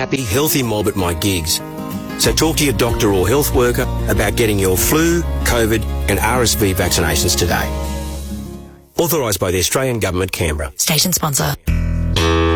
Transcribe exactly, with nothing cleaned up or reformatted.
happy, healthy mob at my gigs. So talk to your doctor or health worker about getting your flu, COVID and R S V vaccinations today. Authorised by the Australian Government, Canberra. Station sponsor.